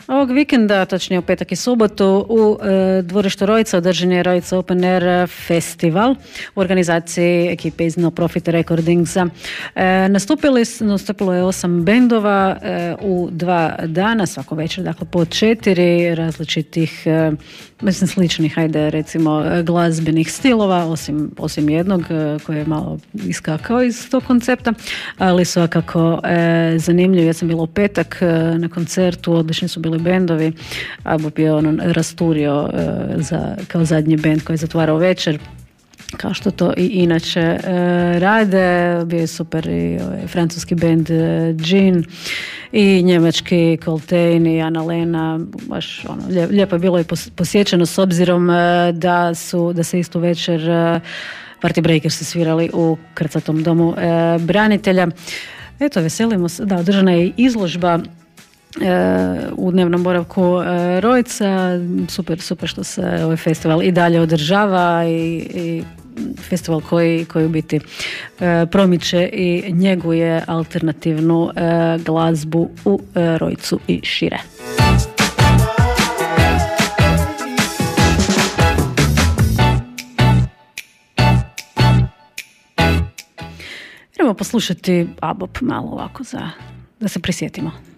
Ovog vikenda, točnije u petak i subotu, u dvorištu Rojca održan je Rojca Open Air festival u organizaciji ekipe iz No Profit Recordingsa. Nastupilo je 8 bendova u 2 dana, svako večer, dakle po 4 različitih, mislim sličnih, ajde recimo glazbenih stilova, osim jednog koji je malo iskakao iz tog koncepta, ali svakako zanimljivo. Ja sam bila u petak na koncertu, odlični su bili bendovi, ABBA je rasturio kao zadnji bend koji je zatvarao večer, kao što to i inače rade. Bio je super i francuski bend Jean i njemački Coltrane i Anna Lena, baš lijepo je bilo i posjećeno s obzirom da se istu večer Party Breakers svirali u krcatom domu branitelja. Eto, veselimo se, da, održana je izložba u dnevnom boravku Rojca. Super što se ovaj festival i dalje održava i festival koji u biti promiče i njeguje alternativnu glazbu u Rojcu i šire. Idemo poslušati ABBA malo ovako da se prisjetimo.